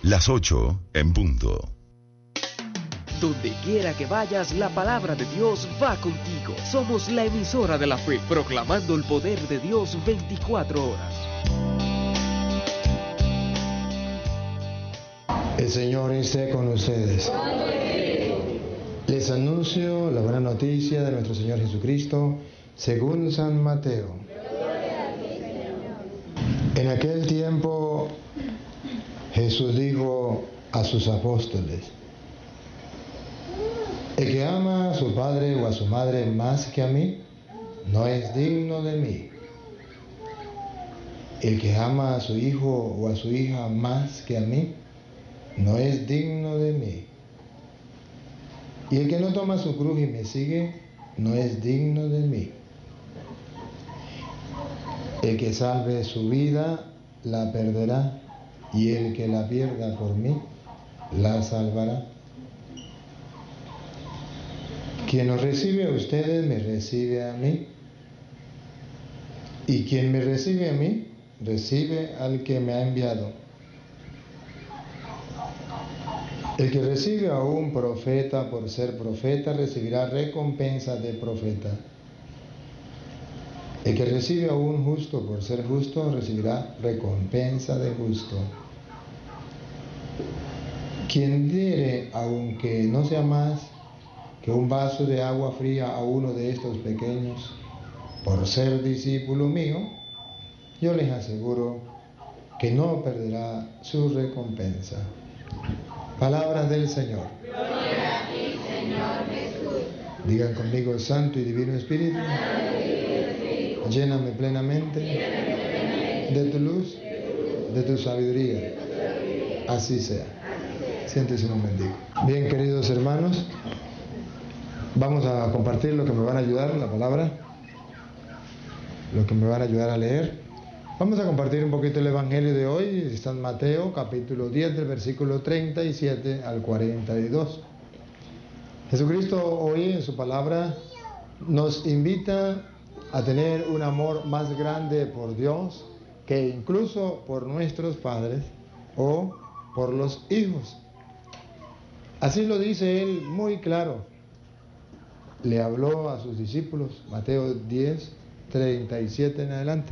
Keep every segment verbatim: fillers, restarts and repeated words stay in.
Las ocho en punto. Donde quiera que vayas, la palabra de Dios va contigo. Somos la emisora de la fe, proclamando el poder de Dios veinticuatro horas. El Señor esté con ustedes. Les anuncio la buena noticia de nuestro Señor Jesucristo, según San Mateo. En aquel tiempo, Jesús dijo a sus apóstoles: el que ama a su padre o a su madre más que a mí, no es digno de mí. El que ama a su hijo o a su hija más que a mí, no es digno de mí. Y el que no toma su cruz y me sigue, no es digno de mí. El que salve su vida, la perderá, y el que la pierda por mí, la salvará. Quien os recibe a ustedes, me recibe a mí. Y quien me recibe a mí, recibe al que me ha enviado. El que recibe a un profeta por ser profeta, recibirá recompensa de profeta. El que recibe a un justo por ser justo, recibirá recompensa de justo. Quien diere, aunque no sea más que un vaso de agua fría a uno de estos pequeños, por ser discípulo mío, yo les aseguro que no perderá su recompensa. Palabras del Señor. Gloria a ti, Señor Jesús. Digan conmigo: Santo y Divino Espíritu, lléname plenamente de tu luz, de tu sabiduría. Así sea. Siéntese un momentico. Bien, queridos hermanos, vamos a compartir lo que me van a ayudar, la palabra, lo que me van a ayudar a leer. Vamos a compartir un poquito el Evangelio de hoy, San Mateo, capítulo diez, del versículo treinta y siete al cuarenta y dos. Jesucristo hoy en su palabra nos invita a tener un amor más grande por Dios que incluso por nuestros padres o por los hijos. Así lo dice él muy claro. Le habló a sus discípulos, Mateo diez, treinta y siete en adelante.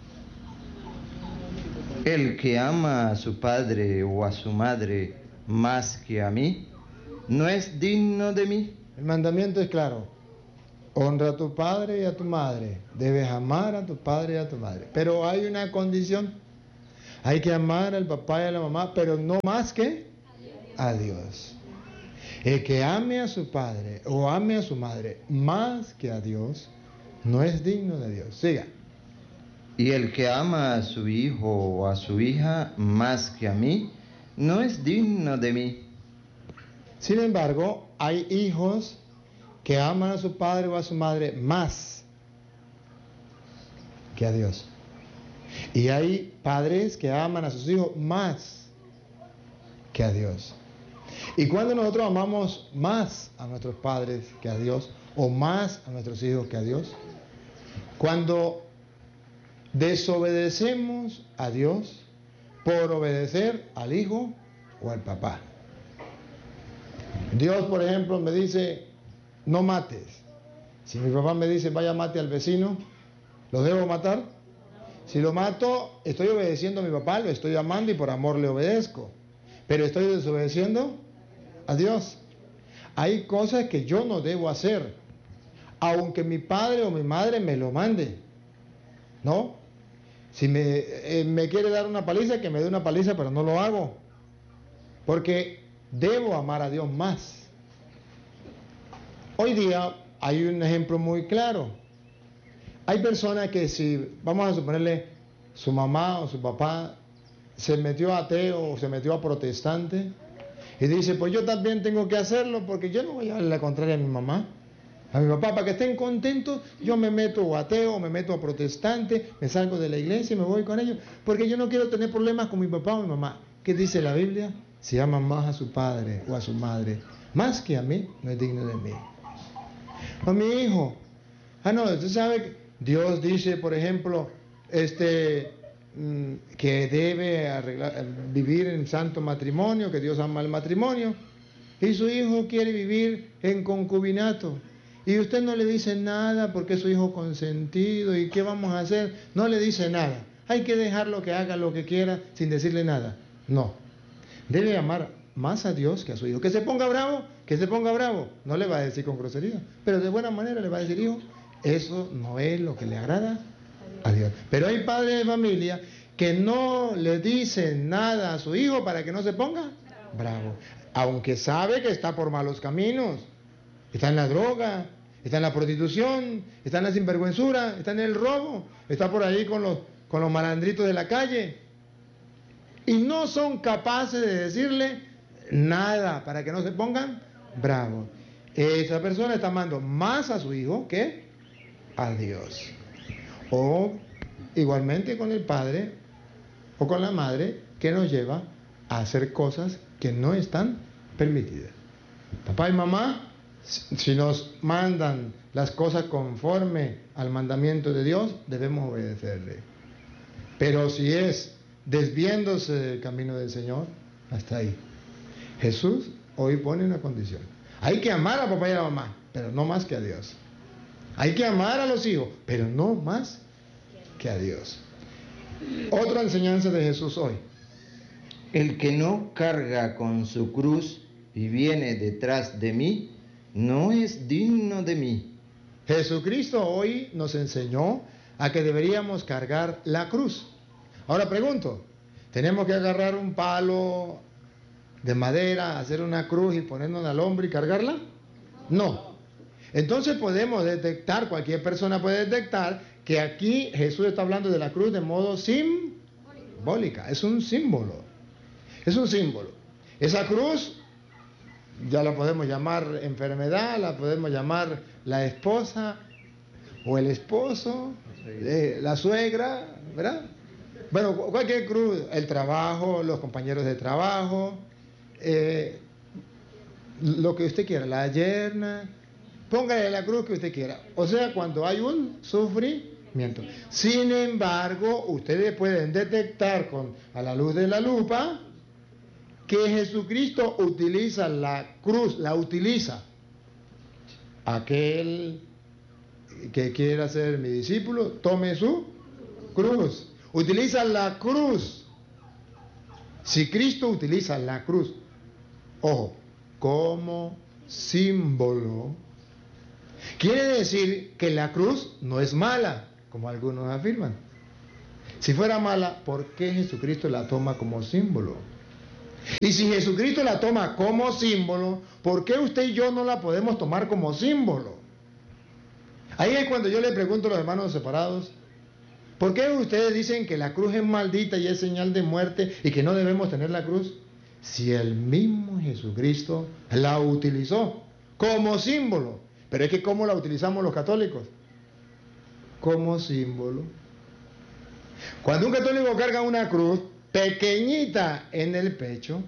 El que ama a su padre o a su madre más que a mí, no es digno de mí. El mandamiento es claro: honra a tu padre y a tu madre. Debes amar a tu padre y a tu madre. Pero hay una condición: hay que amar al papá y a la mamá, pero no más que a Dios. El que ame a su padre o ame a su madre más que a Dios, no es digno de Dios. Siga. Y el que ama a su hijo o a su hija más que a mí, no es digno de mí. Sin embargo, hay hijos que aman a su padre o a su madre más que a Dios. Y hay padres que aman a sus hijos más que a Dios. Y cuando nosotros amamos más a nuestros padres que a Dios, o más a nuestros hijos que a Dios, cuando desobedecemos a Dios por obedecer al hijo o al papá. Dios, por ejemplo, me dice: no mates. Si mi papá me dice: vaya, mate al vecino, ¿lo debo matar? Si lo mato, estoy obedeciendo a mi papá, lo estoy amando y por amor le obedezco. Pero estoy desobedeciendo a Dios. Hay cosas que yo no debo hacer, aunque mi padre o mi madre me lo mande. ¿No? Si me, eh, me quiere dar una paliza, que me dé una paliza, pero no lo hago. Porque debo amar a Dios más. Hoy día hay un ejemplo muy claro. Hay personas que, si, vamos a suponerle, su mamá o su papá se metió a ateo o se metió a protestante, y dice: pues yo también tengo que hacerlo, porque yo no voy a darle la contraria a mi mamá, a mi papá, para que estén contentos. Yo me meto a ateo, me meto a protestante, me salgo de la iglesia y me voy con ellos, porque yo no quiero tener problemas con mi papá o mi mamá. ¿Qué dice la Biblia? Si aman más a su padre o a su madre más que a mí, no es digno de mí. A mi hijo, ah no, usted sabe que Dios dice, por ejemplo, este, mmm, que debe arreglar, vivir en santo matrimonio, que Dios ama el matrimonio, y su hijo quiere vivir en concubinato. Y usted no le dice nada porque es su hijo consentido. ¿Y qué vamos a hacer? No le dice nada. Hay que dejarlo que haga lo que quiera sin decirle nada. No. Debe amar más a Dios que a su hijo. Que se ponga bravo, que se ponga bravo. No le va a decir con grosería, pero de buena manera le va a decir: hijo, eso no es lo que le agrada a Dios. Pero hay padres de familia que no le dicen nada a su hijo para que no se ponga bravo. Aunque sabe que está por malos caminos. Está en la droga, está en la prostitución, está en la sinvergüenzura, está en el robo, está por ahí con los, con los malandritos de la calle. Y no son capaces de decirle nada para que no se pongan bravos. Esa persona está amando más a su hijo que a Dios. O igualmente con el padre o con la madre que nos lleva a hacer cosas que no están permitidas. Papá y mamá, si nos mandan las cosas conforme al mandamiento de Dios, debemos obedecerle. Pero si es desviándose del camino del Señor, hasta ahí. Jesús hoy pone una condición. Hay que amar a papá y a la mamá, pero no más que a Dios. Hay que amar a los hijos, pero no más que a Dios. Otra enseñanza de Jesús hoy. El que no carga con su cruz y viene detrás de mí, no es digno de mí. Jesucristo hoy nos enseñó a que deberíamos cargar la cruz. Ahora pregunto, ¿tenemos que agarrar un palo de madera, hacer una cruz y ponernos al hombro y cargarla? No. Entonces podemos detectar, cualquier persona puede detectar, que aquí Jesús está hablando de la cruz de modo simbólica. Es un símbolo. Es un símbolo. Esa cruz ya la podemos llamar enfermedad, la podemos llamar la esposa o el esposo, eh, la suegra, ¿verdad? Bueno, cualquier cruz, el trabajo, los compañeros de trabajo, eh, lo que usted quiera, la yerna, póngale la cruz que usted quiera. O sea, cuando hay un sufrimiento. Sin embargo, ustedes pueden detectar con, a la luz de la lupa, que Jesucristo utiliza la cruz, la utiliza. Aquel que quiera ser mi discípulo, tome su cruz. Utiliza la cruz. Si Cristo utiliza la cruz, ojo, como símbolo, quiere decir que la cruz no es mala, como algunos afirman. Si fuera mala, ¿por qué Jesucristo la toma como símbolo? Y si Jesucristo la toma como símbolo, ¿por qué usted y yo no la podemos tomar como símbolo? Ahí es cuando yo le pregunto a los hermanos separados, ¿por qué ustedes dicen que la cruz es maldita y es señal de muerte y que no debemos tener la cruz? Si el mismo Jesucristo la utilizó como símbolo. Pero es que ¿cómo la utilizamos los católicos? Como símbolo. Cuando un católico carga una cruz pequeñita en el pecho,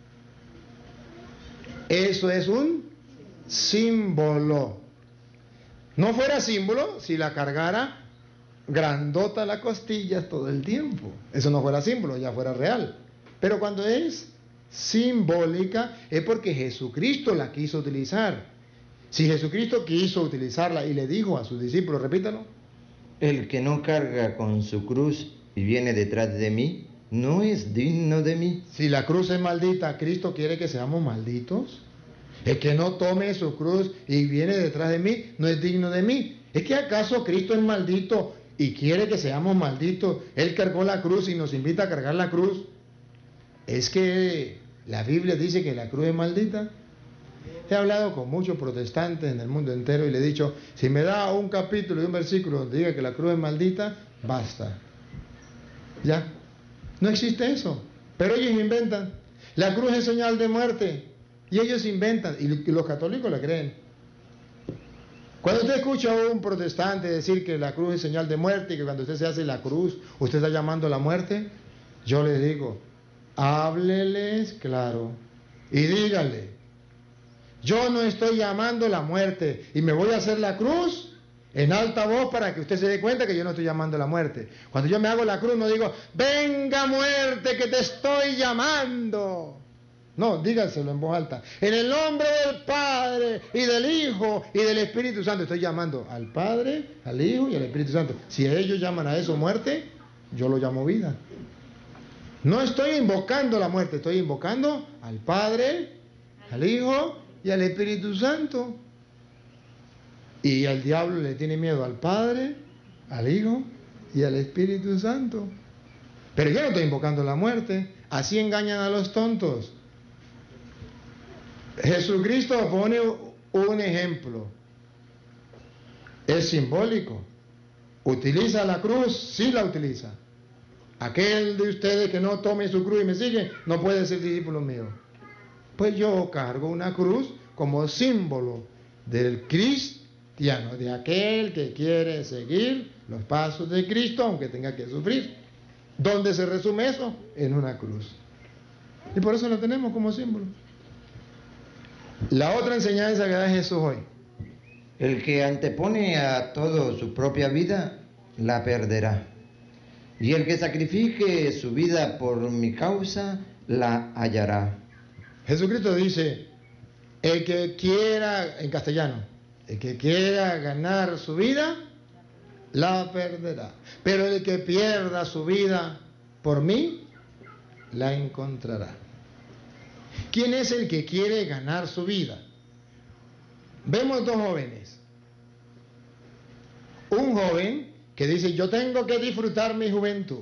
eso es un símbolo. No fuera símbolo si la cargara grandota las costillas todo el tiempo. Eso no fuera símbolo, ya fuera real. Pero cuando es simbólica es porque Jesucristo la quiso utilizar. Si Jesucristo quiso utilizarla y le dijo a sus discípulos, repítalo: el que no carga con su cruz y viene detrás de mí, no es digno de mí. Si la cruz es maldita, ¿Cristo quiere que seamos malditos? El que no tome su cruz y viene detrás de mí, no es digno de mí. ¿Es que acaso Cristo es maldito y quiere que seamos malditos? Él cargó la cruz y nos invita a cargar la cruz. ¿Es que la Biblia dice que la cruz es maldita? He hablado con muchos protestantes en el mundo entero y le he dicho, si me da un capítulo y un versículo donde diga que la cruz es maldita, basta. Ya. No existe eso. Pero ellos inventan. La cruz es señal de muerte. Y ellos inventan. Y los católicos la creen. Cuando usted escucha a un protestante decir que la cruz es señal de muerte y que cuando usted se hace la cruz, usted está llamando a la muerte, yo le digo, hábleles claro y dígale, yo no estoy llamando la muerte y me voy a hacer la cruz en alta voz para que usted se dé cuenta que yo no estoy llamando a la muerte. Cuando yo me hago la cruz no digo, venga muerte que te estoy llamando. No, díganselo en voz alta. En el nombre del Padre y del Hijo y del Espíritu Santo. Estoy llamando al Padre, al Hijo y al Espíritu Santo. Si ellos llaman a eso muerte, yo lo llamo vida. No estoy invocando la muerte, estoy invocando al Padre, al Hijo y al Espíritu Santo. Y al diablo le tiene miedo al Padre, al Hijo y al Espíritu Santo. Pero yo no estoy invocando la muerte. Así engañan a los tontos. Jesucristo pone un ejemplo. Es simbólico. ¿Utiliza la cruz? Sí la utiliza. Aquel de ustedes que no tome su cruz y me sigue, no puede ser discípulo mío. Pues yo cargo una cruz como símbolo del cristiano, de aquel que quiere seguir los pasos de Cristo, aunque tenga que sufrir. ¿Dónde se resume eso? En una cruz. Y por eso lo tenemos como símbolo. La otra enseñanza que da Jesús hoy. El que antepone a todo su propia vida, la perderá. Y el que sacrifique su vida por mi causa, la hallará. Jesucristo dice, el que quiera, en castellano, el que quiera ganar su vida, la perderá. Pero el que pierda su vida por mí, la encontrará. ¿Quién es el que quiere ganar su vida? Vemos dos jóvenes. Un joven que dice, yo tengo que disfrutar mi juventud.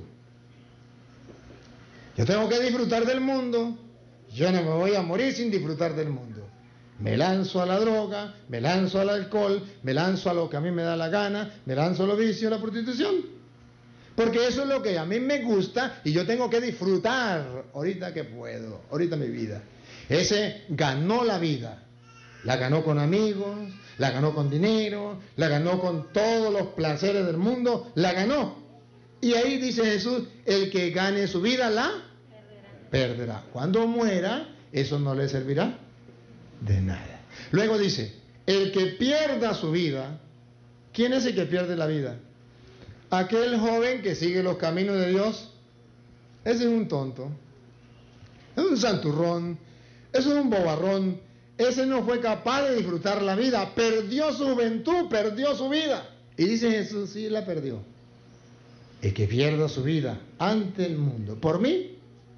Yo tengo que disfrutar del mundo. Yo no me voy a morir sin disfrutar del mundo. Me lanzo a la droga, me lanzo al alcohol, me lanzo a lo que a mí me da la gana, me lanzo a los vicios, a la prostitución. Porque eso es lo que a mí me gusta y yo tengo que disfrutar ahorita que puedo, ahorita mi vida. Ese ganó la vida. La ganó con amigos, la ganó con dinero, la ganó con todos los placeres del mundo, la ganó. Y ahí dice Jesús, el que gane su vida la perderá. perderá. Cuando muera, eso no le servirá de nada. Luego dice, el que pierda su vida, ¿quién es el que pierde la vida? Aquel joven que sigue los caminos de Dios. Ese es un tonto, es un santurrón, ese es un bobarrón. Ese no fue capaz de disfrutar la vida, perdió su juventud, perdió su vida. Y dice Jesús, sí la perdió. El que pierda su vida ante el mundo, por mí,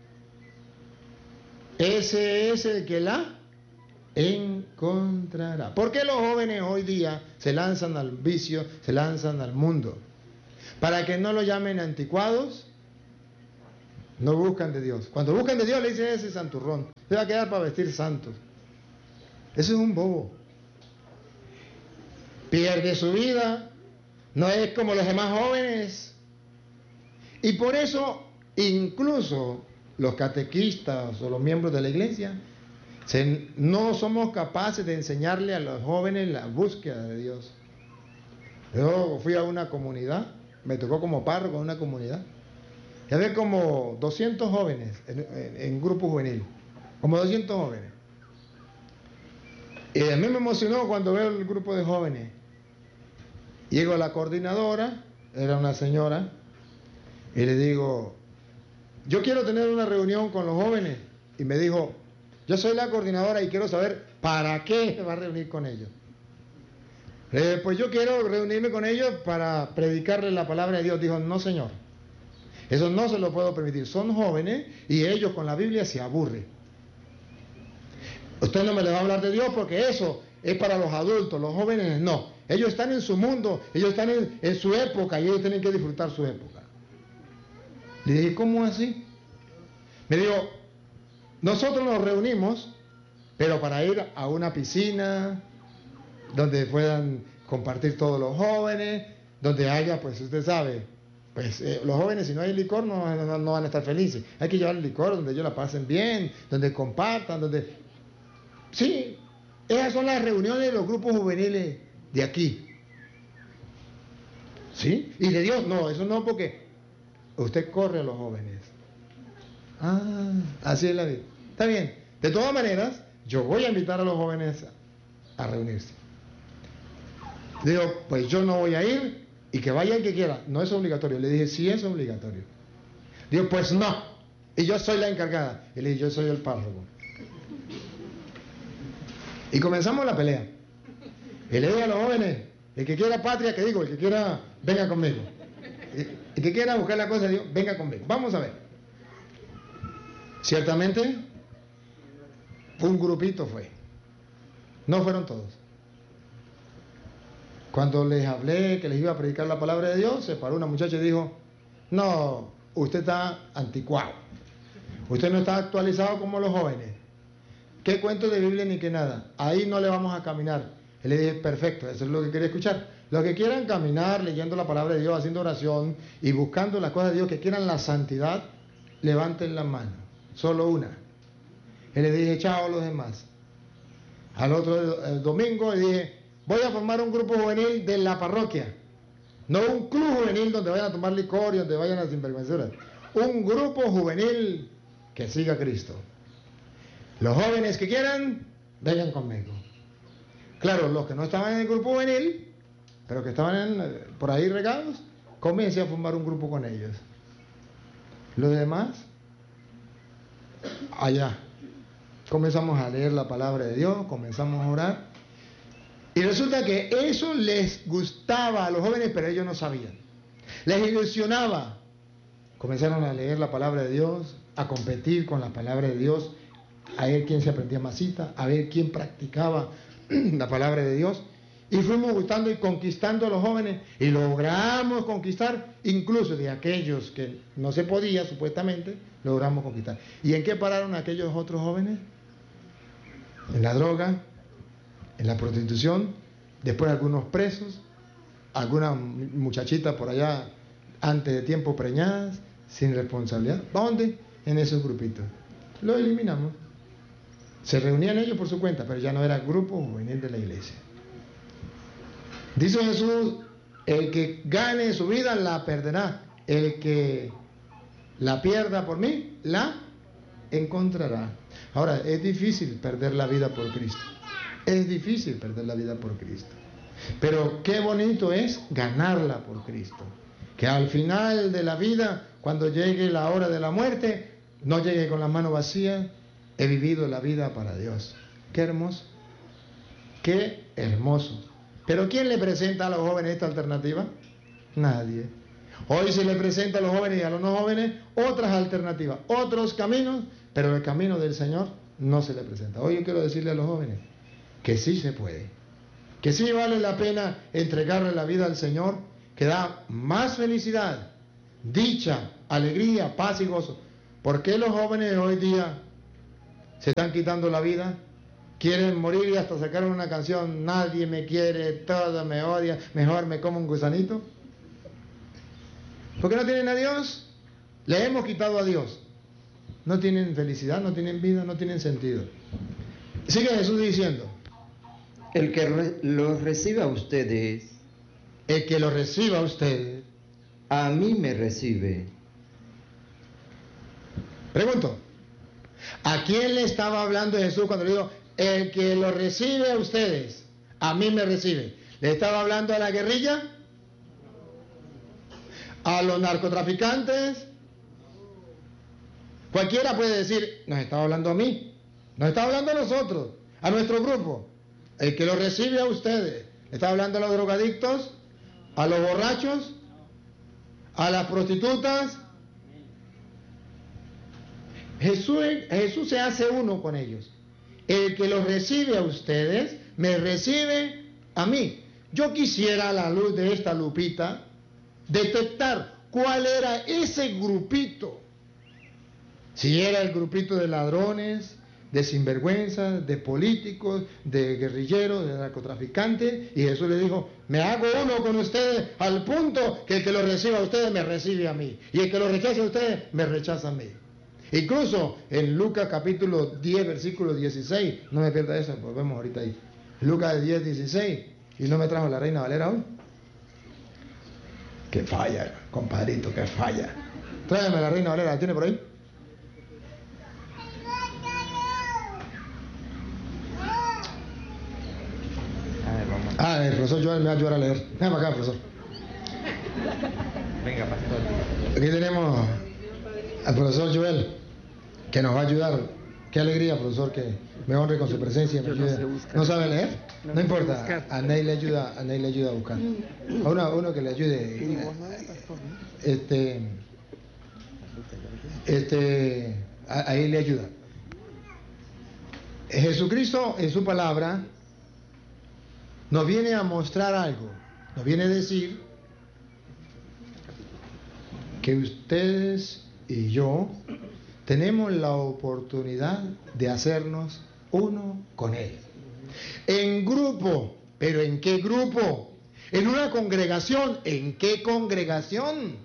ese es el que la encontrará. ¿Por qué los jóvenes hoy día se lanzan al vicio, se lanzan al mundo? Para que no lo llamen anticuados, no buscan de Dios. Cuando buscan de Dios le dicen ese santurrón, se va a quedar para vestir santos. Eso es un bobo. Pierde su vida, no es como los demás jóvenes. Y por eso, incluso los catequistas o los miembros de la iglesia, se, no somos capaces de enseñarle a los jóvenes la búsqueda de Dios. Yo fui a una comunidad, me tocó como párroco en una comunidad, y había como doscientos jóvenes en, en, en grupo juvenil, como doscientos jóvenes. Y a mí me emocionó cuando veo el grupo de jóvenes. Llego a la coordinadora, era una señora, y le digo, yo quiero tener una reunión con los jóvenes. Y me dijo, yo soy la coordinadora y quiero saber para qué se va a reunir con ellos. Eh, pues yo quiero reunirme con ellos para predicarles la palabra de Dios. Dijo, no señor, eso no se lo puedo permitir. Son jóvenes y ellos con la Biblia se aburren. Usted no me le va a hablar de Dios porque eso es para los adultos, los jóvenes no. Ellos están en su mundo, ellos están en, en su época y ellos tienen que disfrutar su época. Le dije, ¿cómo así? Me dijo, nosotros nos reunimos, pero para ir a una piscina donde puedan compartir todos los jóvenes, donde haya, pues usted sabe, pues eh, los jóvenes si no hay licor no, no, no van a estar felices. Hay que llevar el licor donde ellos la pasen bien, donde compartan, donde... Sí, esas son las reuniones de los grupos juveniles de aquí. ¿Sí? Y de Dios, no, eso no, porque usted corre a los jóvenes. Ah, así es la vida. Está bien. De todas maneras, yo voy a invitar a los jóvenes a reunirse. Digo, pues yo no voy a ir y que vaya el que quiera. No es obligatorio. Le dije, sí es obligatorio. Digo, pues no. Y yo soy la encargada. Y le dije, yo soy el párroco. Y comenzamos la pelea. Y le dije a los jóvenes, el que quiera patria, que digo, el que quiera, venga conmigo. El que quiera buscar la cosa de Dios, venga conmigo. Vamos a ver. Ciertamente, un grupito fue. No fueron todos. Cuando les hablé que les iba a predicar la palabra de Dios, se paró una muchacha y dijo, no, usted está anticuado. Usted no está actualizado como los jóvenes. ¿Qué cuento de Biblia ni qué nada? Ahí no le vamos a caminar. Y le dije, perfecto, eso es lo que quería escuchar. Los que quieran caminar leyendo la palabra de Dios, haciendo oración y buscando las cosas de Dios, que quieran la santidad, levanten la mano. Solo una. Y le dije, chao a los demás. Al otro el domingo le dije, voy a formar un grupo juvenil de la parroquia. No un club juvenil donde vayan a tomar licor y donde vayan a sinvergüenzuras. Un grupo juvenil que siga a Cristo. Los jóvenes que quieran, vengan conmigo. Claro, los que no estaban en el grupo juvenil, pero que estaban en, por ahí regados, comencé a formar un grupo con ellos. Los demás, allá. Comenzamos a leer la palabra de Dios, comenzamos a orar. Y resulta que eso les gustaba a los jóvenes, pero ellos no sabían. Les ilusionaba. Comenzaron a leer la palabra de Dios, a competir con la palabra de Dios, a ver quién se aprendía más cita, a ver quién practicaba la palabra de Dios. Y fuimos gustando y conquistando a los jóvenes y logramos conquistar incluso de aquellos que no se podía supuestamente, logramos conquistar. ¿Y en qué pararon aquellos otros jóvenes? En la droga, en la prostitución, después algunos presos, algunas muchachitas por allá antes de tiempo preñadas, sin responsabilidad. ¿Dónde? En esos grupitos. Lo eliminamos. Se reunían ellos por su cuenta, pero ya no era grupo juvenil de la iglesia. Dice Jesús, el que gane su vida la perderá, el que la pierda por mí, la encontrará. Ahora, es difícil perder la vida por Cristo. Es difícil perder la vida por Cristo. Pero qué bonito es ganarla por Cristo. Que al final de la vida, cuando llegue la hora de la muerte, no llegue con las manos vacías. He vivido la vida para Dios. Qué hermoso. Qué hermoso. Pero ¿quién le presenta a los jóvenes esta alternativa? Nadie. Hoy se le presenta a los jóvenes y a los no jóvenes otras alternativas, otros caminos, pero el camino del Señor no se le presenta. Hoy yo quiero decirle a los jóvenes que sí se puede, que sí vale la pena entregarle la vida al Señor, que da más felicidad, dicha, alegría, paz y gozo. ¿Por qué los jóvenes de hoy día se están quitando la vida? Quieren morir y hasta sacaron una canción, nadie me quiere, todo me odia, mejor me como un gusanito. ¿Por qué no tienen a Dios? Le hemos quitado a Dios. No tienen felicidad, no tienen vida, no tienen sentido. Sigue Jesús diciendo, el que re los reciba a ustedes, el que lo reciba a ustedes, a mí me recibe. Pregunto, ¿a quién le estaba hablando Jesús cuando le dijo, el que lo recibe a ustedes, a mí me recibe? ¿Le estaba hablando a la guerrilla? ¿A los narcotraficantes? Cualquiera puede decir, nos estaba hablando a mí, nos está hablando a nosotros, a nuestro grupo. El que lo recibe a ustedes, ¿le está hablando a los drogadictos? ¿A los borrachos? ¿A las prostitutas? Jesús, Jesús se hace uno con ellos. El que los recibe a ustedes, me recibe a mí. Yo quisiera, a la luz de esta lupita, detectar cuál era ese grupito. Si era el grupito de ladrones, de sinvergüenzas, de políticos, de guerrilleros, de narcotraficantes. Y Jesús le dijo, me hago uno con ustedes al punto que el que lo reciba a ustedes me recibe a mí. Y el que lo rechaza a ustedes me rechaza a mí. Incluso en Lucas capítulo diez, versículo dieciséis, no me pierda eso, pues vemos ahorita ahí. Lucas diez, dieciséis, y no me trajo la Reina Valera hoy. Que falla, compadrito, que falla. Tráeme la Reina Valera, ¿la tiene por ahí? Ah, Ah, el profesor Joel me va a ayudar a leer. Ven para acá, profesor. Venga, pastor. Aquí tenemos al profesor Joel, que nos va a ayudar. Qué alegría, profesor, que me honre con su presencia. Me yo no ayude. sé buscar. ¿No sabe leer? No No sé importa. buscar. A Ney le ayuda, a Ney le ayuda a buscar. A uno, uno que le ayude. Este, este, a- ahí le ayuda. Jesucristo en su palabra nos viene a mostrar algo. Nos viene a decir que ustedes y yo tenemos la oportunidad de hacernos uno con Él. En grupo, pero ¿en qué grupo? En una congregación, ¿en qué congregación?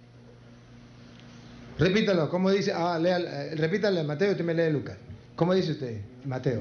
Repítalo, ¿cómo dice? Ah, lea, eh, repítale Mateo y usted me lee Lucas. ¿Cómo dice usted, Mateo?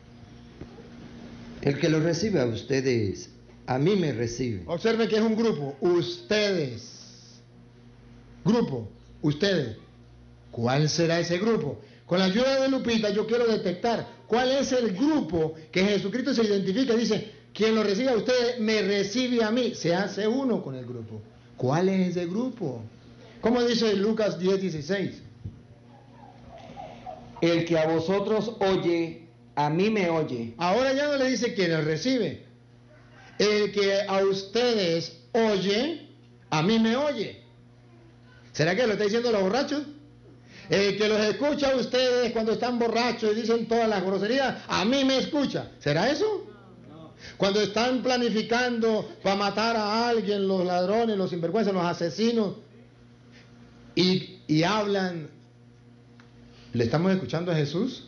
El que lo recibe a ustedes, a mí me recibe. Observe que es un grupo, ustedes. Grupo, ustedes. ¿Cuál será ese grupo? Con la ayuda de Lupita yo quiero detectar cuál es el grupo que Jesucristo se identifica y dice, quien lo recibe a ustedes me recibe a mí, se hace uno con el grupo. ¿Cuál es ese grupo? ¿Cómo dice Lucas diez dieciséis? El que a vosotros oye, a mí me oye. Ahora ya no le dice quien lo recibe. El que a ustedes oye, a mí me oye. ¿Será que lo está diciendo los borrachos? El que los escucha a ustedes cuando están borrachos y dicen todas las groserías, a mí me escucha. ¿Será eso? Cuando están planificando para matar a alguien, los ladrones, los sinvergüenzas, los asesinos, y, y hablan, ¿le estamos escuchando a Jesús?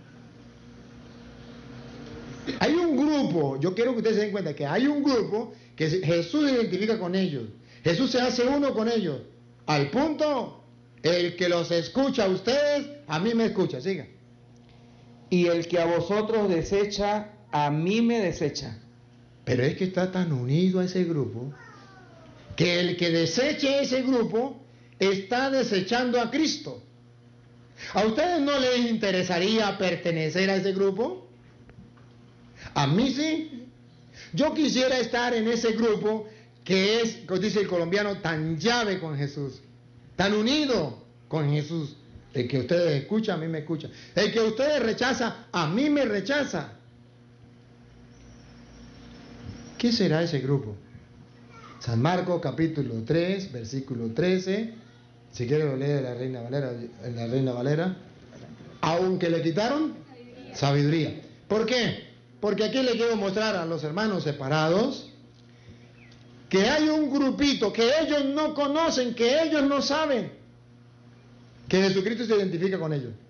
Hay un grupo, yo quiero que ustedes se den cuenta que hay un grupo que Jesús se identifica con ellos. Jesús se hace uno con ellos. Al punto, el que los escucha a ustedes, a mí me escucha. Siga. Y el que a vosotros desecha, a mí me desecha. Pero es que está tan unido a ese grupo, que el que deseche ese grupo, está desechando a Cristo. ¿A ustedes no les interesaría pertenecer a ese grupo? A mí sí. Yo quisiera estar en ese grupo que es, como dice el colombiano, tan llave con Jesús, tan unido con Jesús. El que ustedes escuchan, a mí me escucha. El que ustedes rechazan, a mí me rechaza. ¿Qué será ese grupo? San Marcos capítulo tres, versículo trece. Si quiere lo lee de la Reina Valera, en la Reina Valera. Aunque le quitaron sabiduría. ¿Por qué? Porque aquí le quiero mostrar a los hermanos separados que hay un grupito que ellos no conocen, que ellos no saben, que Jesucristo se identifica con ellos.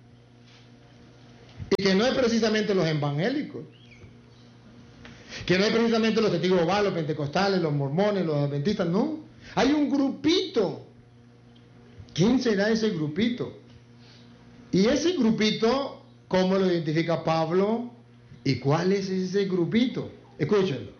Y que no es precisamente los evangélicos, que no es precisamente los testigos de Jehová, los pentecostales, los mormones, los adventistas, no. Hay un grupito. ¿Quién será ese grupito? Y ese grupito, ¿cómo lo identifica Pablo? ¿Y cuál es ese grupito? Escúchenlo.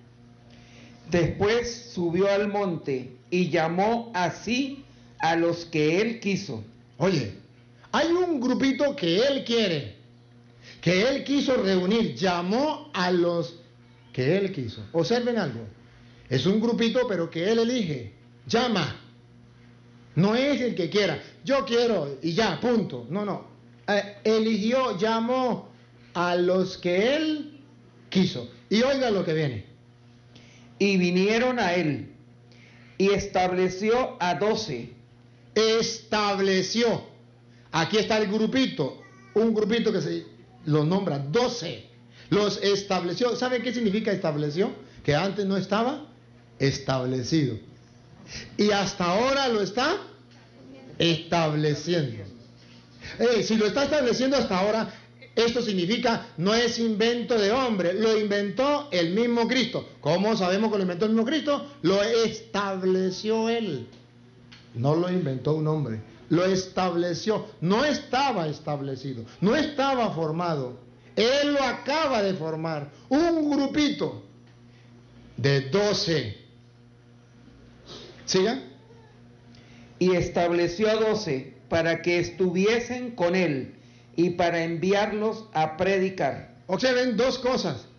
Después subió al monte y llamó así a los que él quiso. Oye, hay un grupito que él quiere, que él quiso reunir, llamó a los que él quiso. Observen algo. Es un grupito, pero que él elige, llama. No es el que quiera, yo quiero y ya, punto. No, no. Eh, eligió, llamó a los que él quiso. Y oiga lo que viene. Y vinieron a él, y estableció a doce. Estableció. Aquí está el grupito, un grupito que se lo nombra doce. Los estableció. ¿Saben qué significa estableció? Que antes no estaba establecido. Y hasta ahora lo está estableciendo. Eh, si lo está estableciendo hasta ahora, esto significa no es invento de hombre, lo inventó el mismo Cristo. ¿Cómo sabemos que lo inventó el mismo Cristo? Lo estableció Él. No lo inventó un hombre, lo estableció. No estaba establecido, no estaba formado. Él lo acaba de formar. Un grupito de doce. ¿Sigan? Y estableció a doce para que estuviesen con él y para enviarlos a predicar. Observen dos cosas.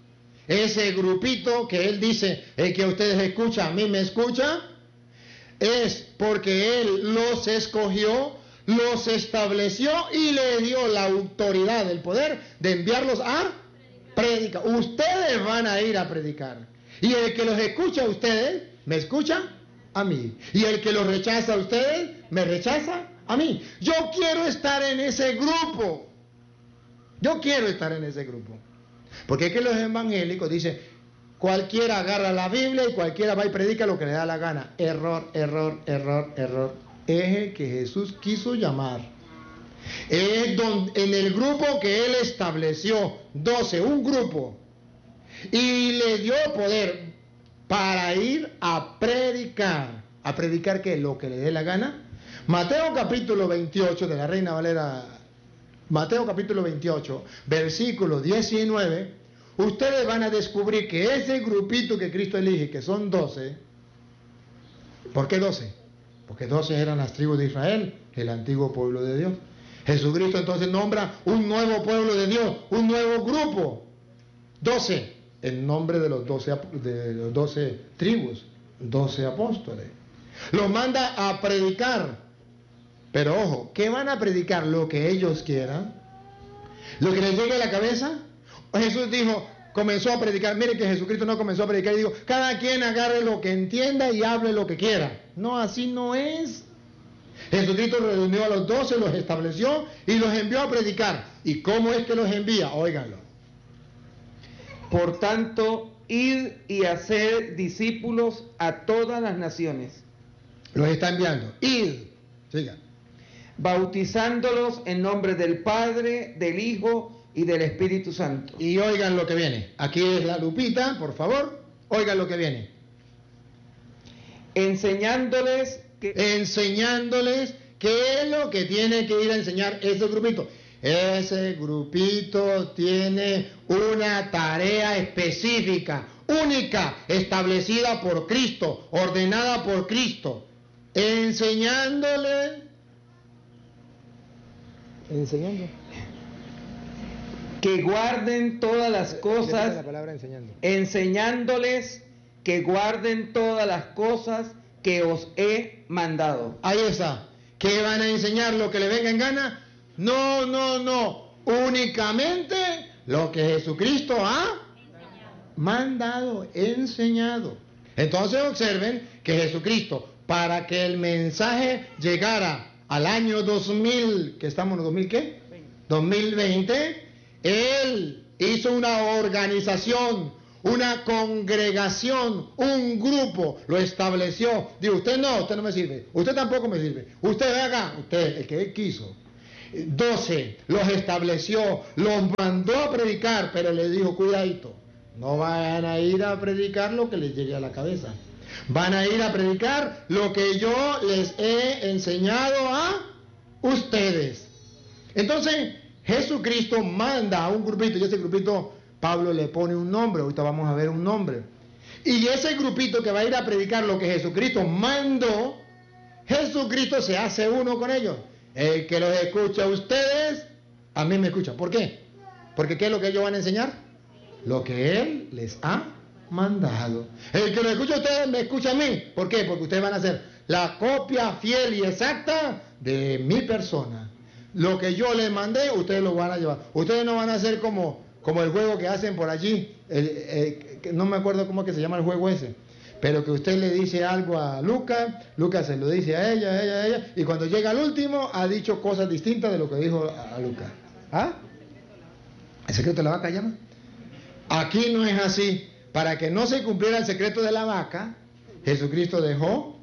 ese grupito que él dice, el que ustedes escuchan, a mí me escucha, es porque él los escogió, los estableció y le dio la autoridad, el poder de enviarlos a predicar. Ustedes van a ir a predicar. Y el que los escucha a ustedes, me escucha a mí. Y el que los rechaza a ustedes, me rechaza a mí. Yo quiero estar en ese grupo. Yo quiero estar en ese grupo. Porque es que los evangélicos dicen, cualquiera agarra la Biblia y cualquiera va y predica lo que le da la gana. Error, error, error, error. Es el que Jesús quiso llamar. Es donde, en el grupo que él estableció, doce, un grupo. Y le dio poder para ir a predicar. ¿A predicar qué? Lo que le dé la gana. Mateo capítulo veintiocho de la Reina Valera, Mateo capítulo veintiocho, versículo diecinueve, ustedes van a descubrir que ese grupito que Cristo elige, que son doce, ¿por qué doce? Porque doce eran las tribus de Israel, el antiguo pueblo de Dios. Jesucristo entonces nombra un nuevo pueblo de Dios, un nuevo grupo, doce, en nombre de los doce, de los doce tribus, doce apóstoles. Los manda a predicar. Pero ojo, ¿qué van a predicar? Lo que ellos quieran, lo que les llegue a la cabeza. Jesús dijo, comenzó a predicar. Mire que Jesucristo no comenzó a predicar y dijo, cada quien agarre lo que entienda y hable lo que quiera. No, así no es. Jesucristo reunió a los doce, los estableció y los envió a predicar. ¿Y cómo es que los envía? Óiganlo. Por tanto, id y hacer discípulos a todas las naciones. Los está enviando. Id. Siga. Bautizándolos en nombre del Padre, del Hijo y del Espíritu Santo. Y oigan lo que viene. Aquí es la lupita, por favor. Oigan lo que viene. Enseñándoles que... Enseñándoles qué es lo que tiene que ir a enseñar ese grupito. Ese grupito tiene una tarea específica, única, establecida por Cristo, ordenada por Cristo. Enseñándoles... Enseñando. Que guarden todas las cosas. La palabra enseñando. Enseñándoles que guarden todas las cosas que os he mandado. Ahí está. ¿Qué van a enseñar? ¿Lo que le venga en gana? No, no, no. Únicamente lo que Jesucristo ha mandado, enseñado. Entonces observen que Jesucristo, para que el mensaje llegara al año dos mil, que estamos en dos mil ¿qué? dos mil veinte, él hizo una organización, una congregación, un grupo, lo estableció. Digo, usted no, usted no me sirve, usted tampoco me sirve, usted haga, usted, el que él quiso. doce, los estableció, los mandó a predicar, pero le dijo, cuidadito, no vayan a ir a predicar lo que les llegue a la cabeza. Van a ir a predicar lo que yo les he enseñado a ustedes. Entonces, Jesucristo manda a un grupito, y ese grupito, Pablo le pone un nombre, ahorita vamos a ver un nombre. Y ese grupito que va a ir a predicar lo que Jesucristo mandó, Jesucristo se hace uno con ellos. El que los escucha a ustedes, a mí me escucha. ¿Por qué? Porque ¿qué es lo que ellos van a enseñar? Lo que Él les ha mandado. El que lo escucha a ustedes me escucha a mí. ¿Por qué? Porque ustedes van a ser la copia fiel y exacta de mi persona. Lo que yo les mandé, ustedes lo van a llevar. Ustedes no van a ser como, como el juego que hacen por allí. El, el, no me acuerdo cómo que se llama el juego ese. Pero que usted le dice algo a Lucas, Lucas se lo dice a ella, a ella, a ella. Y cuando llega al último, ha dicho cosas distintas de lo que dijo a, a Lucas. ¿Ah? ¿El secreto de la vaca llama? Aquí no es así. Para que no se cumpliera el secreto de la vaca, Jesucristo dejó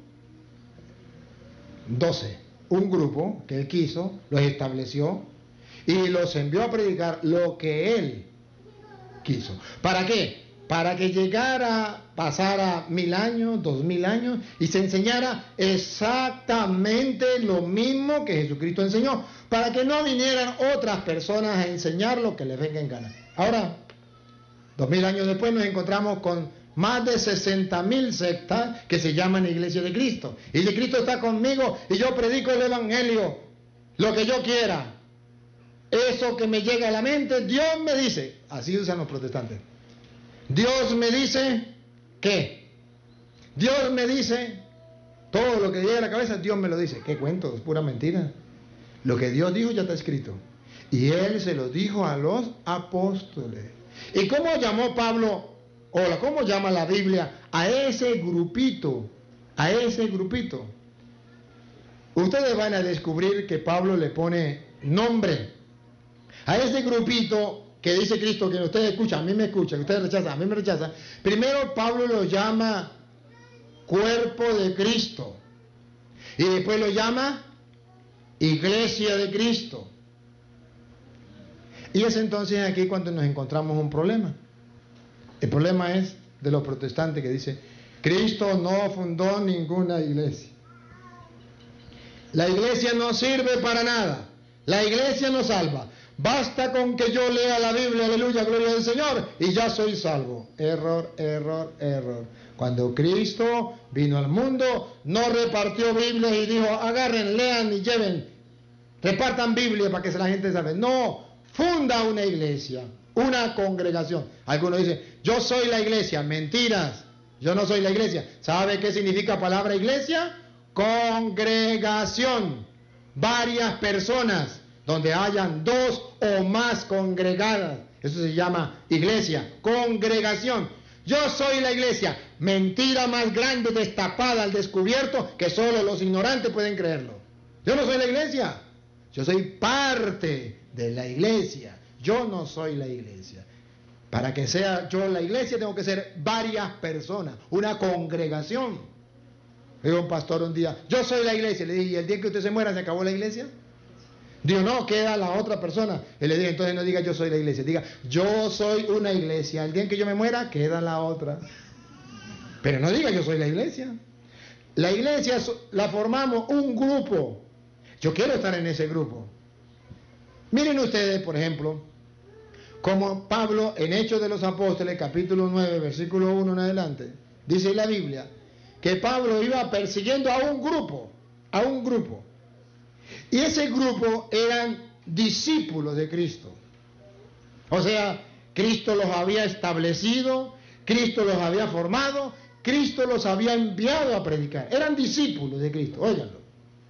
doce, un grupo que Él quiso, los estableció y los envió a predicar lo que Él quiso. ¿Para qué? Para que llegara, pasara mil años, dos mil años y se enseñara exactamente lo mismo que Jesucristo enseñó. Para que no vinieran otras personas a enseñar lo que les venga en gana. Ahora, Dos mil años después nos encontramos con más de sesenta mil sectas que se llaman Iglesia de Cristo. Y si Cristo está conmigo y yo predico el Evangelio, lo que yo quiera, eso que me llega a la mente, Dios me dice, así usan los protestantes. Dios me dice ¿qué? Dios me dice, todo lo que llega a la cabeza, Dios me lo dice. ¿Qué cuento? Es pura mentira. Lo que Dios dijo ya está escrito. Y Él se lo dijo a los apóstoles. ¿Y cómo llamó Pablo, o cómo llama la Biblia a ese grupito? A ese grupito. Ustedes van a descubrir que Pablo le pone nombre a ese grupito que dice Cristo, que ustedes escuchan, a mí me escuchan, ustedes rechazan, a mí me rechazan. Primero Pablo lo llama cuerpo de Cristo. Y después lo llama iglesia de Cristo. Y es entonces aquí cuando nos encontramos un problema. El problema es de los protestantes que dicen, Cristo no fundó ninguna iglesia. La iglesia no sirve para nada. La iglesia no salva. Basta con que yo lea la Biblia, aleluya, gloria al Señor, y ya soy salvo. Error, error, error. Cuando Cristo vino al mundo, no repartió Biblias y dijo, agarren, lean y lleven, repartan Biblia para que la gente salve. No, funda una iglesia, una congregación. Algunos dicen, yo soy la iglesia. Mentiras, yo no soy la iglesia. ¿Sabe qué significa palabra iglesia? Congregación. Varias personas, donde hayan dos o más congregadas. Eso se llama iglesia, congregación. Yo soy la iglesia. Mentira más grande, destapada al descubierto, que solo los ignorantes pueden creerlo. Yo no soy la iglesia. Yo soy parte de la iglesia. Yo no soy la iglesia. Para que sea yo la iglesia, tengo que ser varias personas, una congregación. Dijo un pastor un día, yo soy la iglesia. Le dije, ¿y el día que usted se muera, se acabó la iglesia? Dijo, no, queda la otra persona. Y le dije, entonces no diga yo soy la iglesia, diga yo soy una iglesia. El día en que yo me muera, queda la otra. Pero no diga yo soy la iglesia. La iglesia la formamos un grupo. Yo quiero estar en ese grupo. Miren ustedes, por ejemplo, como Pablo en Hechos de los Apóstoles, capítulo nueve, versículo uno en adelante, dice la Biblia, que Pablo iba persiguiendo a un grupo, a un grupo. Y ese grupo eran discípulos de Cristo. O sea, Cristo los había establecido, Cristo los había formado, Cristo los había enviado a predicar. Eran discípulos de Cristo, óiganlo.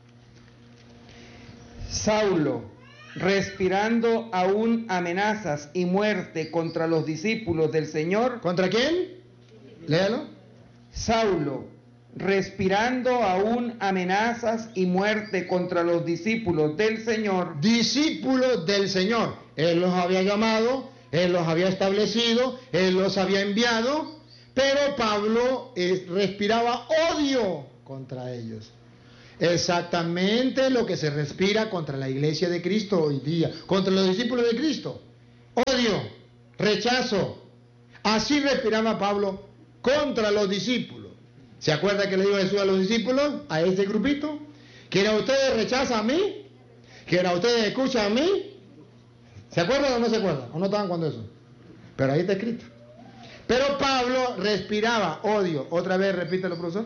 Saulo, respirando aún amenazas y muerte contra los discípulos del Señor. ¿Contra quién? Léalo. Saulo, respirando aún amenazas y muerte contra los discípulos del Señor. Discípulos del Señor. Él los había llamado, Él los había establecido, Él los había enviado, pero Pablo eh, respiraba odio contra ellos. Exactamente lo que se respira contra la iglesia de Cristo hoy día, contra los discípulos de Cristo. Odio, rechazo. Así respiraba Pablo contra los discípulos. ¿Se acuerda que le dijo Jesús a los discípulos, a ese grupito? ¿Quién a ustedes rechaza a mí? ¿Quién a ustedes escucha a mí? ¿Se acuerdan o no se acuerdan? ¿O no estaban cuando eso? Pero ahí está escrito. Pero Pablo respiraba odio. Otra vez, repítelo, profesor.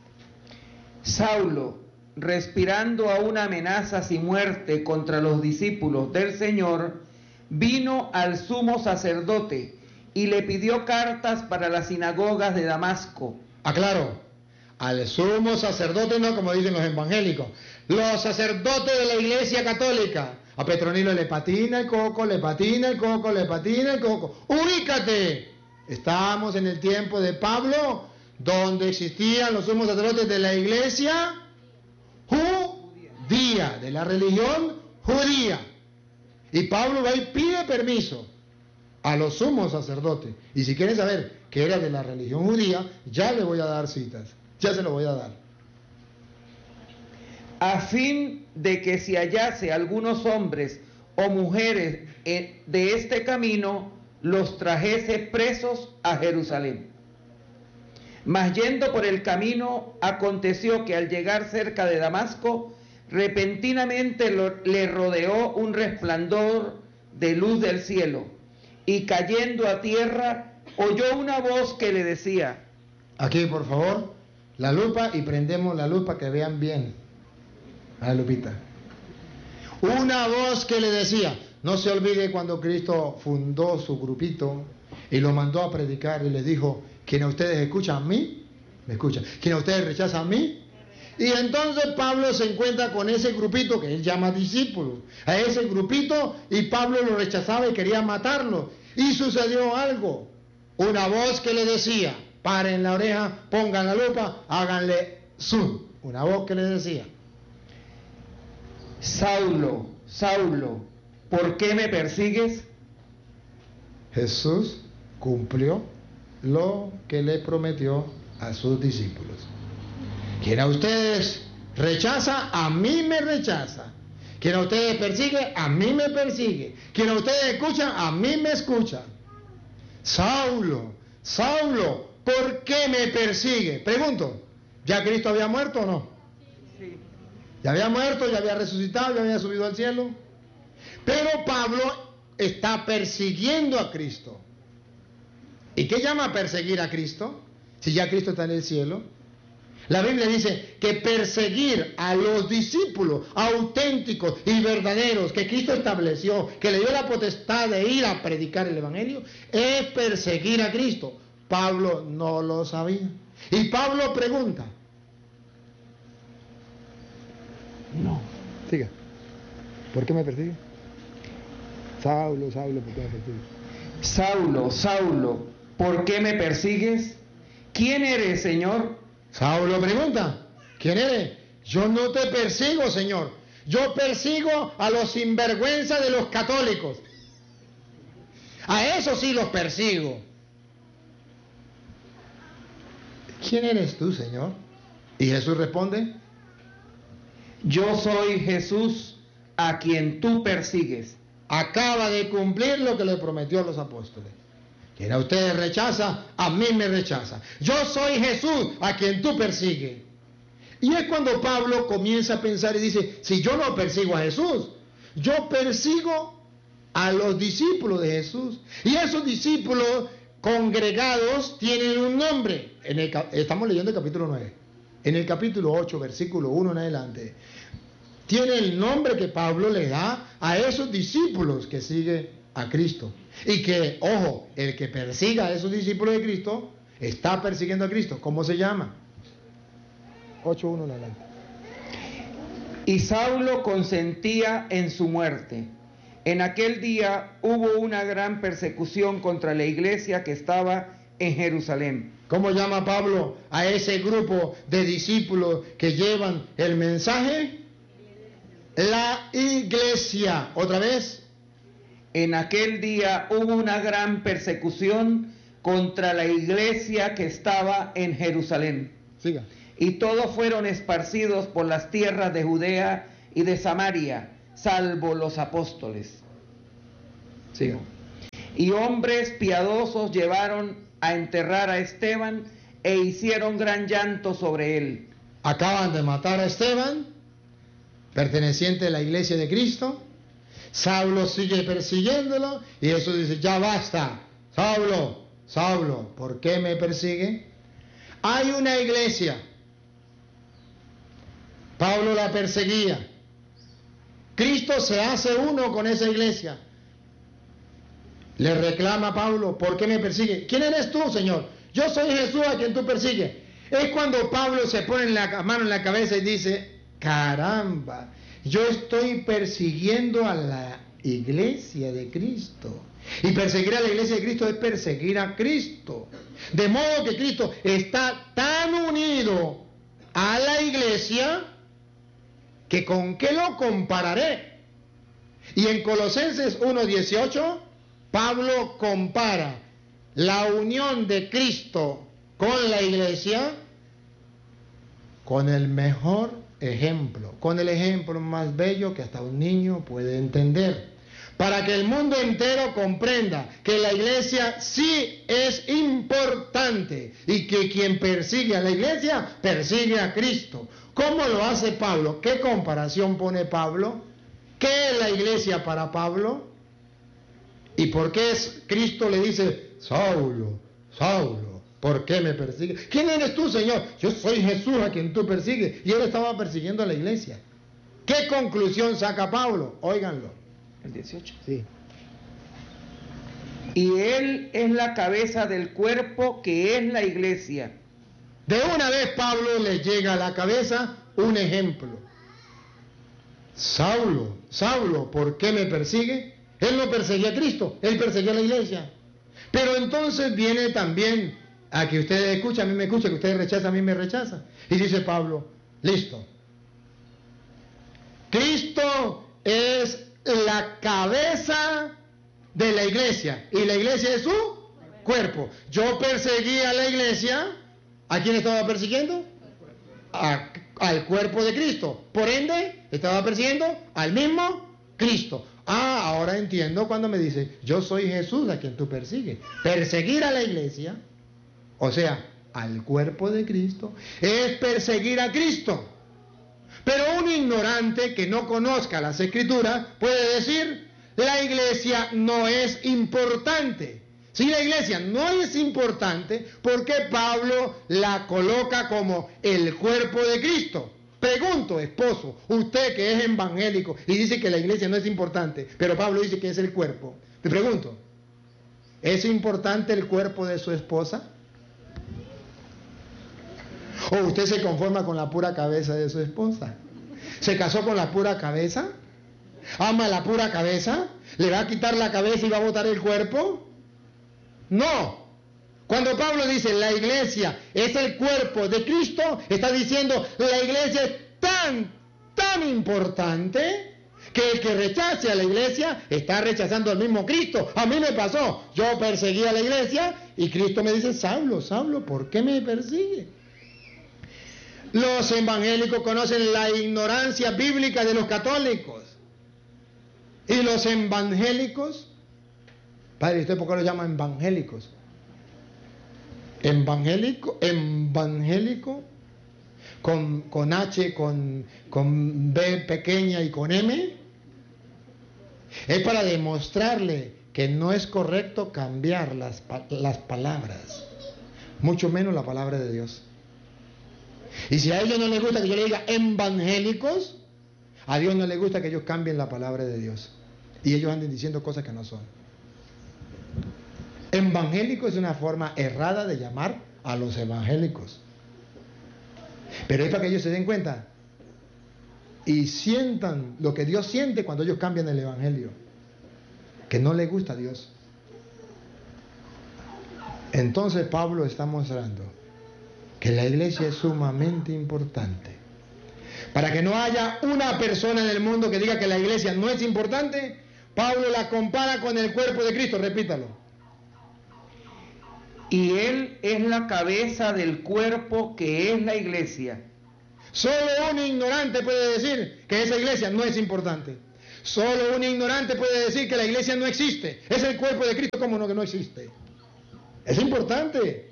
Saulo, respirando aún amenazas y muerte contra los discípulos del Señor, vino al sumo sacerdote y le pidió cartas para las sinagogas de Damasco. Aclaro, al sumo sacerdote no, como dicen los evangélicos, los sacerdotes de la iglesia católica. A Petronilo le patina el coco, le patina el coco, le patina el coco. ¡Ubícate! Estamos en el tiempo de Pablo, donde existían los sumos sacerdotes de la iglesia judía, de la religión judía. Y Pablo va y pide permiso a los sumos sacerdotes. Y si quieren saber que era de la religión judía, ya le voy a dar citas. Ya se lo voy a dar. A fin de que si hallase algunos hombres o mujeres de este camino, los trajese presos a Jerusalén. Mas yendo por el camino, aconteció que al llegar cerca de Damasco, repentinamente lo, le rodeó un resplandor de luz del cielo, y cayendo a tierra, oyó una voz que le decía. Aquí, por favor, la lupa, y prendemos la luz para que vean bien. A la lupita. Una voz que le decía, no se olvide cuando Cristo fundó su grupito, y lo mandó a predicar y les dijo, quienes ustedes escuchan a mí, me escuchan. Quienes ustedes rechazan a mí. Y entonces Pablo se encuentra con ese grupito que él llama discípulos. A ese grupito, y Pablo lo rechazaba y quería matarlo. Y sucedió algo. Una voz que le decía, paren la oreja, pongan la lupa, háganle zoom. Una voz que le decía, Saulo, Saulo, ¿por qué me persigues? Jesús cumplió lo que le prometió a sus discípulos. Quien a ustedes rechaza, a mí me rechaza. Quien a ustedes persigue, a mí me persigue. Quien a ustedes escucha, a mí me escucha. Saulo, Saulo, ¿por qué me persigue? Pregunto, ¿ya Cristo había muerto o no? Sí. Ya había muerto, ya había resucitado, ya había subido al cielo. Pero Pablo está persiguiendo a Cristo. ¿Y qué llama perseguir a Cristo? Si ya Cristo está en el cielo. La Biblia dice que perseguir a los discípulos auténticos y verdaderos que Cristo estableció, que le dio la potestad de ir a predicar el Evangelio, es perseguir a Cristo. Pablo no lo sabía. Y Pablo pregunta. No. Siga. ¿Por qué me persigue? Saulo, Saulo, ¿por qué me persigue? Saulo, Saulo, ¿por qué me persigues? ¿Quién eres, Señor? Saulo pregunta, ¿quién eres? Yo no te persigo, Señor. Yo persigo a los sinvergüenza de los católicos. A esos sí los persigo. ¿Quién eres tú, Señor? Y Jesús responde, yo soy Jesús a quien tú persigues. Acaba de cumplir lo que le prometió a los apóstoles. Quien a ustedes rechaza, a mí me rechaza. Yo soy Jesús a quien tú persigues. Y es cuando Pablo comienza a pensar y dice, si yo no persigo a Jesús, yo persigo a los discípulos de Jesús. Y esos discípulos congregados tienen un nombre. En el, estamos leyendo el capítulo nueve. En el capítulo ocho, versículo uno en adelante, tiene el nombre que Pablo le da a esos discípulos que siguen a Cristo. Y que, ojo, el que persiga a esos discípulos de Cristo está persiguiendo a Cristo. ¿Cómo se llama? ocho uno en adelante. Y Saulo consentía en su muerte. En aquel día hubo una gran persecución contra la iglesia que estaba en Jerusalén. ¿Cómo llama Pablo a ese grupo de discípulos que llevan el mensaje? La iglesia. ¿Otra vez? En aquel día hubo una gran persecución contra la iglesia que estaba en Jerusalén. Siga. Y todos fueron esparcidos por las tierras de Judea y de Samaria, salvo los apóstoles. Siga. Y hombres piadosos llevaron a enterrar a Esteban e hicieron gran llanto sobre él. Acaban de matar a Esteban, perteneciente a la iglesia de Cristo. Saulo sigue persiguiéndolo y Jesús dice, ya basta, Saulo, Saulo, ¿por qué me persigue? Hay una iglesia, Pablo la perseguía, Cristo se hace uno con esa iglesia, le reclama a Pablo, ¿por qué me persigue? ¿Quién eres tú, Señor? Yo soy Jesús a quien tú persigues. Es cuando Pablo se pone la mano en la cabeza y dice, caramba, yo estoy persiguiendo a la iglesia de Cristo. Y perseguir a la iglesia de Cristo es perseguir a Cristo. De modo que Cristo está tan unido a la iglesia que con qué lo compararé. Y en Colosenses uno dieciocho, Pablo compara la unión de Cristo con la iglesia con el mejor ejemplo, con el ejemplo más bello que hasta un niño puede entender, para que el mundo entero comprenda que la iglesia sí es importante y que quien persigue a la iglesia persigue a Cristo. ¿Cómo lo hace Pablo? ¿Qué comparación pone Pablo? ¿Qué es la iglesia para Pablo? ¿Y por qué es, Cristo le dice, Saulo, Saulo, ¿por qué me persigues? ¿Quién eres tú, Señor? Yo soy Jesús a quien tú persigues. Y él estaba persiguiendo a la iglesia. ¿Qué conclusión saca Pablo? Óiganlo. El dieciocho. Sí. Y Él es la cabeza del cuerpo que es la iglesia. De una vez Pablo le llega a la cabeza un ejemplo. Saulo, Saulo, ¿por qué me persigue? Él no perseguía a Cristo, él perseguía a la iglesia. Pero entonces viene también a que ustedes escuchan, a mí me escuchan, que ustedes rechazan, a mí me rechazan. Y dice Pablo, listo. Cristo es la cabeza de la iglesia y la iglesia es su cuerpo. Yo perseguía a la iglesia. ¿A quién estaba persiguiendo? A, al cuerpo de Cristo. Por ende, estaba persiguiendo al mismo Cristo. Ah, ahora entiendo cuando me dice, yo soy Jesús a quien tú persigues. Perseguir a la iglesia, o sea, al cuerpo de Cristo, es perseguir a Cristo. Pero un ignorante que no conozca las Escrituras puede decir, la iglesia no es importante. Si la iglesia no es importante, ¿por qué Pablo la coloca como el cuerpo de Cristo? Pregunto, esposo, usted que es evangélico y dice que la iglesia no es importante, pero Pablo dice que es el cuerpo. Te pregunto, ¿es importante el cuerpo de su esposa? ¿O usted se conforma con la pura cabeza de su esposa? ¿Se casó con la pura cabeza? ¿Ama la pura cabeza? ¿Le va a quitar la cabeza y va a botar el cuerpo? No. Cuando Pablo dice la iglesia es el cuerpo de Cristo, está diciendo la iglesia es tan, tan importante que el que rechace a la iglesia está rechazando al mismo Cristo. A mí me pasó, yo perseguí a la iglesia y Cristo me dice, Saulo, Saulo, ¿por qué me persigue? Los evangélicos conocen la ignorancia bíblica de los católicos. Y los evangélicos, padre, ¿usted por qué los llama evangélicos? Evangélico, evangélico, con, con H, con, con B pequeña y con M, es para demostrarle que no es correcto cambiar las, las palabras, mucho menos la palabra de Dios. Y si a ellos no les gusta que yo le diga evangélicos, a Dios no le gusta que ellos cambien la palabra de Dios. Y ellos anden diciendo cosas que no son. Evangélico es una forma errada de llamar a los evangélicos. Pero es para que ellos se den cuenta y sientan lo que Dios siente cuando ellos cambian el evangelio, que no les gusta a Dios. Entonces Pablo está mostrando que la iglesia es sumamente importante. Para que no haya una persona en el mundo que diga que la iglesia no es importante, Pablo la compara con el cuerpo de Cristo, repítalo. Y Él es la cabeza del cuerpo que es la iglesia. Solo un ignorante puede decir que esa iglesia no es importante. Solo un ignorante puede decir que la iglesia no existe. Es el cuerpo de Cristo, ¿cómo no que no existe? Es importante.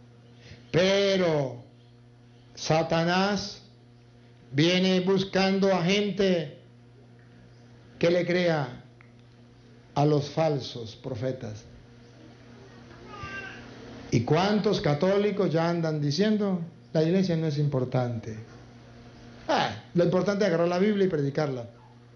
Pero Satanás viene buscando a gente que le crea a los falsos profetas. ¿Y cuántos católicos ya andan diciendo la iglesia no es importante? Ah, lo importante es agarrar la Biblia y predicarla.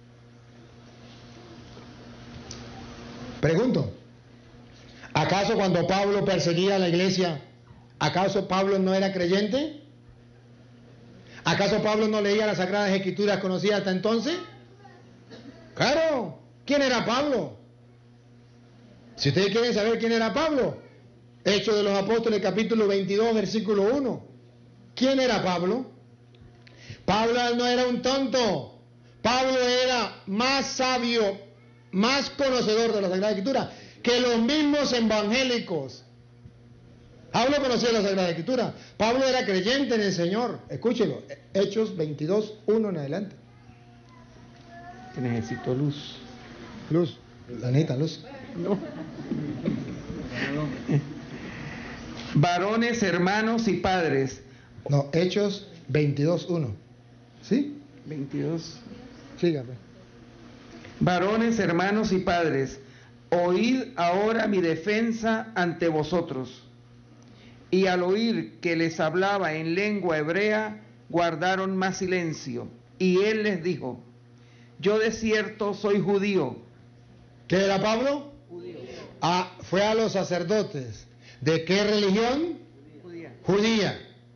Pregunto, ¿acaso cuando Pablo perseguía a la iglesia, acaso Pablo no era creyente? ¿Acaso Pablo no leía las Sagradas Escrituras conocidas hasta entonces? Claro, ¿quién era Pablo? Si ustedes quieren saber quién era Pablo, Hechos de los Apóstoles, capítulo veintidós, versículo uno. ¿Quién era Pablo? Pablo no era un tonto. Pablo era más sabio, más conocedor de la Sagrada Escritura que los mismos evangélicos. Pablo conocía la Sagrada Escritura. Pablo era creyente en el Señor. Escúchelo, Hechos veintidós, uno en adelante. Necesito luz. Luz, la neta luz. No. Varones, hermanos y padres. No, Hechos veintidós, uno. ¿Sí? veintidós. Sígame. Varones, hermanos y padres, oíd ahora mi defensa ante vosotros. Y al oír que les hablaba en lengua hebrea, guardaron más silencio. Y él les dijo, yo de cierto soy judío. ¿Qué era Pablo? Judío. a, fue a los sacerdotes. ¿De qué religión? Judía. Judía.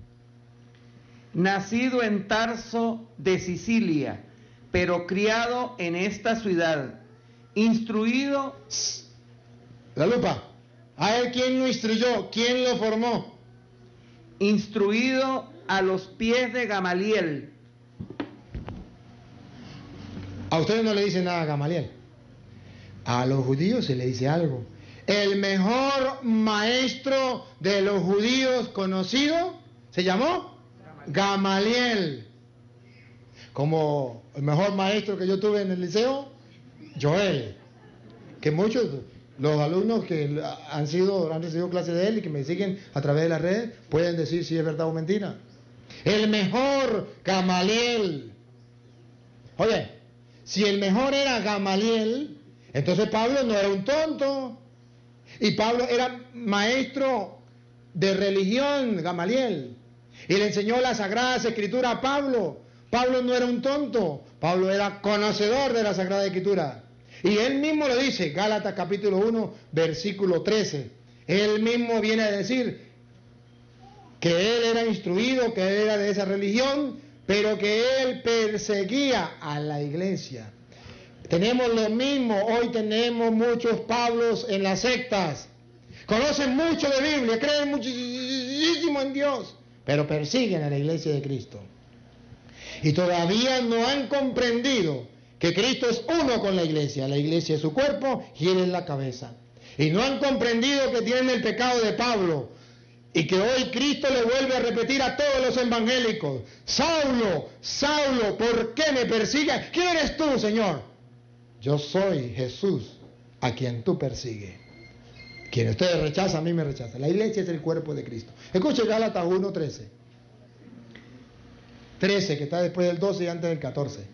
Nacido en Tarso de Sicilia, pero criado en esta ciudad, instruido, La lupa. A él, ¿quién lo instruyó? ¿Quién lo formó? instruido a los pies de Gamaliel. A ustedes no le dicen nada a Gamaliel. A los judíos se le dice algo. El mejor maestro de los judíos conocido se llamó Gamaliel. Como el mejor maestro que yo tuve en el liceo, Joel. Que muchos, los alumnos que han sido, han recibido clases de él y que me siguen a través de las redes, pueden decir si es verdad o mentira. El mejor Gamaliel. Oye, si el mejor era Gamaliel, entonces Pablo no era un tonto. Y Pablo era maestro de religión, Gamaliel. Y le enseñó las Sagradas Escrituras a Pablo. Pablo no era un tonto. Pablo era conocedor de la Sagrada Escritura. Y él mismo lo dice, Gálatas capítulo uno, versículo trece. Él mismo viene a decir que él era instruido, que él era de esa religión, pero que él perseguía a la iglesia. Tenemos lo mismo, hoy tenemos muchos Pablos en las sectas. Conocen mucho de Biblia, creen muchísimo en Dios, pero persiguen a la iglesia de Cristo. Y todavía no han comprendido que Cristo es uno con la iglesia. La iglesia es su cuerpo y él es la cabeza. Y no han comprendido que tienen el pecado de Pablo. Y que hoy Cristo le vuelve a repetir a todos los evangélicos: Saulo, Saulo, ¿por qué me persigues? ¿Quién eres tú, Señor? Yo soy Jesús, a quien tú persigues. Quien ustedes rechazan, a mí me rechaza. La iglesia es el cuerpo de Cristo. Escuche Gálatas uno, trece. trece, que está después del doce y antes del catorce.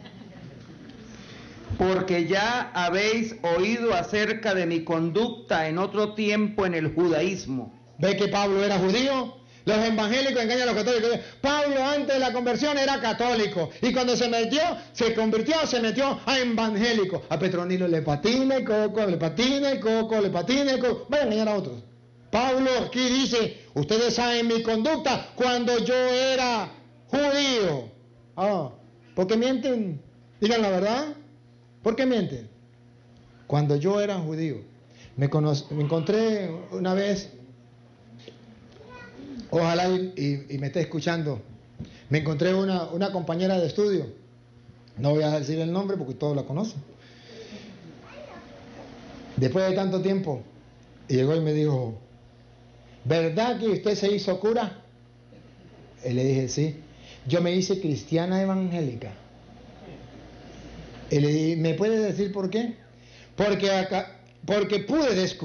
Porque ya habéis oído acerca de mi conducta en otro tiempo en el judaísmo. ¿Ve que Pablo era judío? Los evangélicos engañan a los católicos. Pablo antes de la conversión era católico. Y cuando se metió, se convirtió, se metió a evangélico. A Petronilo le patina el coco, le patina el coco, le patina el coco. Vayan a engañar a otros. Pablo aquí dice, ustedes saben mi conducta cuando yo era judío. Ah, ¿por qué mienten? Digan la verdad. ¿Por qué mienten? Cuando yo era judío. Me, cono- me encontré una vez... Ojalá y, y, y me esté escuchando. Me encontré una, una compañera de estudio. No voy a decir el nombre porque todos la conocen. Después de tanto tiempo, llegó y me dijo, ¿verdad que usted se hizo cura? Y le dije, sí. Yo me hice cristiana evangélica. Y le dije, ¿me puede decir por qué? Porque, acá, porque pude descubrir